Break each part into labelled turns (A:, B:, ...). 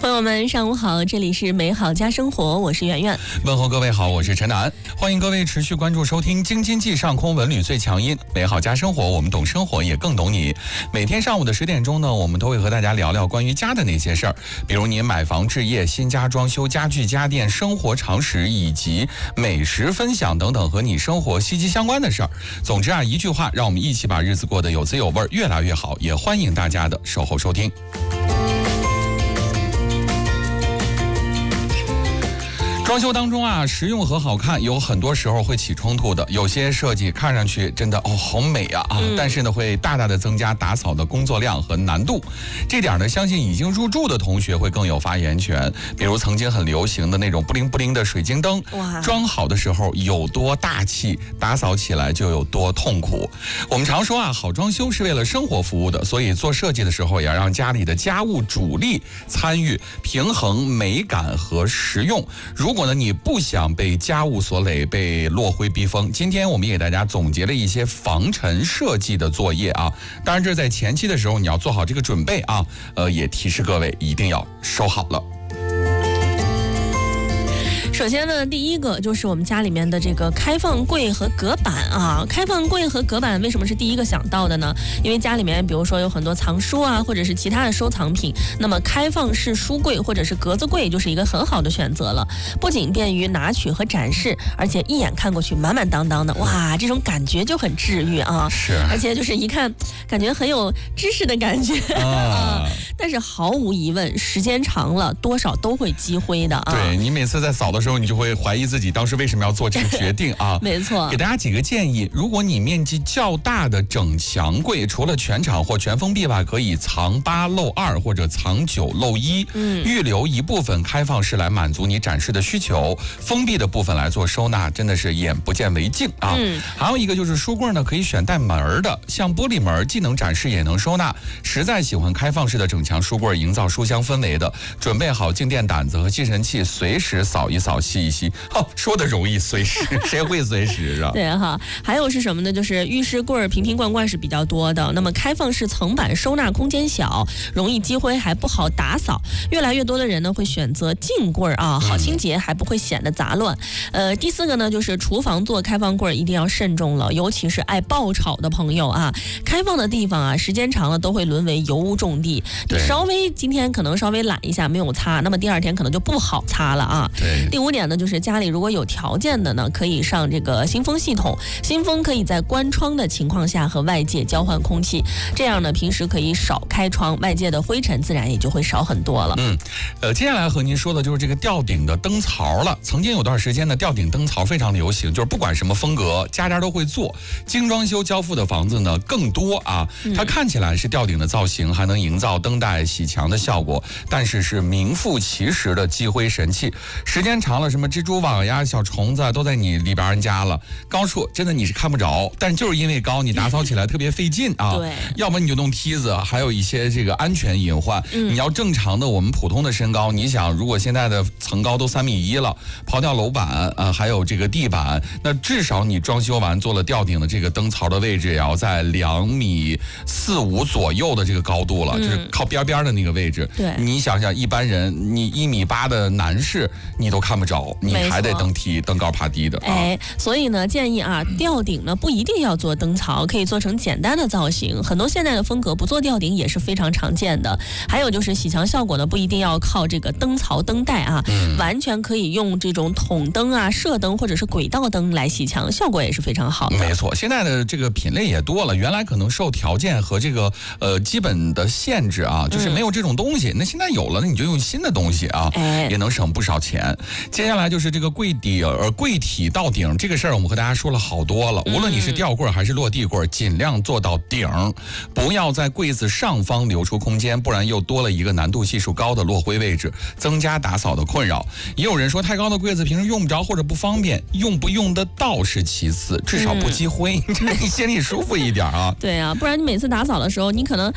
A: 朋友们上午好，这里是美好家生活，我是圆圆。
B: 问候各位好，我是陈楠，欢迎各位持续关注收听京津冀上空文旅最强音美好家生活，我们懂生活也更懂你。每天上午的10点钟呢，我们都会和大家聊聊关于家的那些事儿，比如您买房置业、新家装修、家具家电、生活常识以及美食分享等等和你生活息息相关的事儿。总之啊，一句话，让我们一起把日子过得有滋有味，越来越好。也欢迎大家的守候收听。装修当中啊，实用和好看有很多时候会起冲突的，有些设计看上去真的好美啊，但是呢会大大的增加打扫的工作量和难度。这点呢，相信已经入住的同学会更有发言权。比如曾经很流行的那种布灵布灵的水晶灯，装好的时候有多大气，打扫起来就有多痛苦。我们常说啊，好装修是为了生活服务的，所以做设计的时候也要让家里的家务主力参与，平衡美感和实用。如果呢，你不想被家务所累，被落灰逼疯，今天我们也给大家总结了一些防尘设计的作业啊。当然，这在前期的时候你要做好这个准备啊。也提示各位一定要收好了。
A: 首先呢，第一个就是我们家里面的这个开放柜和隔板啊。开放柜和隔板为什么是第一个想到的呢？因为家里面比如说有很多藏书啊，或者是其他的收藏品，那么开放式书柜或者是格子柜就是一个很好的选择了。不仅便于拿取和展示，而且一眼看过去满满当当的，哇，这种感觉就很治愈啊。
B: 是，
A: 而且就是一看感觉很有知识的感觉啊。但是毫无疑问，时间长了多少都会积灰的啊。
B: 对，你每次在扫的时候，你就会怀疑自己当时为什么要做这个决定啊。
A: 没错，
B: 给大家几个建议：如果你面积较大的整墙柜，除了全场或全封闭外，可以藏8漏2或者藏9漏1，预留一部分开放式来满足你展示的需求，封闭的部分来做收纳，真的是眼不见为净啊。还有一个就是书柜呢，可以选带门的，像玻璃门，既能展示也能收纳。实在喜欢开放式的整墙书柜，营造书香氛围的，准备好静电掸子和吸尘器，随时扫一扫、吸一吸。说的容易，随时谁会随时啊？
A: 对哈，还有是什么呢？就是浴室柜瓶瓶罐罐是比较多的，那么开放式层板收纳空间小，容易积灰，还不好打扫。越来越多的人呢会选择镜柜啊，好清洁，还不会显得杂乱。第4个呢，就是厨房做开放柜一定要慎重了，尤其是爱爆炒的朋友啊，开放的地方啊，时间长了都会沦为油污重地。你今天可能稍微懒一下没有擦，那么第2天可能就不好擦了啊。
B: 对。
A: 第5点呢，就是家里如果有条件的呢，可以上这个新风系统。新风可以在关窗的情况下和外界交换空气，这样呢，平时可以少开窗，外界的灰尘自然也就会少很多了。
B: 接下来和您说的就是这个吊顶的灯槽了。曾经有段时间呢，吊顶灯槽非常流行，就是不管什么风格，家家都会做。精装修交付的房子呢更多啊，它看起来是吊顶的造型，还能营造灯带洗墙的效果，但是名副其实的积灰神器。时间长了，什么蜘蛛网呀、小虫子都在你里边家了。高处真的你是看不着，但就是因为高，你打扫起来特别费劲啊。
A: 对，
B: 要么你就弄梯子，还有一些这个安全隐患。你要正常的我们普通的身高，你想如果现在的层高都3.1米了，刨掉楼板还有这个地板，那至少你装修完做了吊顶的这个灯槽的位置也要在2.45米左右的这个高度了，就是靠边边的那个位置。
A: 对，
B: 你想想一般人，你1.8米的男士你都看不着，你还得登高爬低的。
A: 所以呢，建议啊，吊顶呢不一定要做灯槽，可以做成简单的造型。很多现代的风格不做吊顶也是非常常见的。还有就是洗墙效果呢，不一定要靠这个灯槽灯带啊，完全可以用这种筒灯啊、射灯或者是轨道灯来洗墙，效果也是非常好的。
B: 没错，现在的这个品类也多了，原来可能受条件和这个基本的限制啊，就是没有这种东西。那现在有了，那你就用新的东西啊，也能省不少钱。接下来就是这个柜体到顶这个事儿，我们和大家说了好多了。无论你是吊柜还是落地柜，尽量做到顶，不要在柜子上方留出空间，不然又多了一个难度系数高的落灰位置，增加打扫的困扰。也有人说太高的柜子平时用不着或者不方便，用不用得到是其次，至少不积灰，你心里舒服一点啊。
A: 对啊，不然你每次打扫的时候，你可能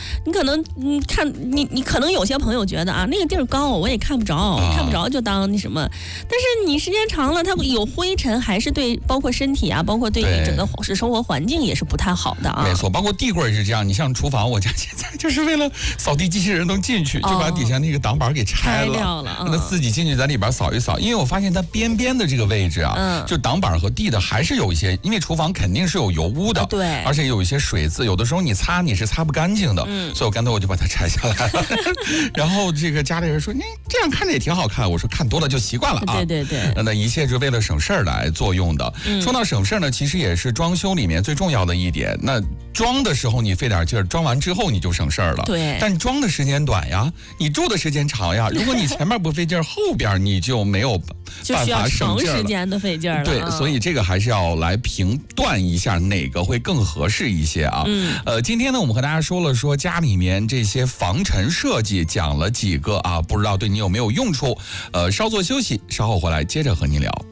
A: 有些朋友觉得啊，那个地儿高我也看不着，看不着就当那什么。 但是你时间长了，它有灰尘，还是对包括身体啊，包括对你整个生活环境也是不太好的啊。
B: 没错，包括地柜也是这样。你像厨房，我家现在就是为了扫地机器人能进去，就把底下那个挡板给拆
A: 掉了，
B: 让它自己进去在里边扫一扫。因为我发现它边边的这个位置啊，就挡板和地的还是有一些，因为厨房肯定是有油污的，
A: 对，
B: 而且有一些水渍，有的时候你是擦不干净的，所以我干脆我就把它拆下来了。然后这个家里人说，你这样看着也挺好看，我说看多了就习惯了啊。
A: 对对对，
B: 那一切是为了省事儿来做用的。说到省事儿呢，其实也是装修里面最重要的一点。那装的时候你费点劲儿，装完之后你就省事儿了。
A: 对，
B: 但装的时间短呀，你住的时间长呀。如果你前面不费劲儿，后边你就没有办法省劲儿了，
A: 长时间的费劲儿了。
B: 对，所以这个还是要来评断一下哪个会更合适一些啊。今天呢，我们和大家说家里面这些防尘设计，讲了几个啊，不知道对你有没有用处。稍作休息，稍后回来接着和您聊。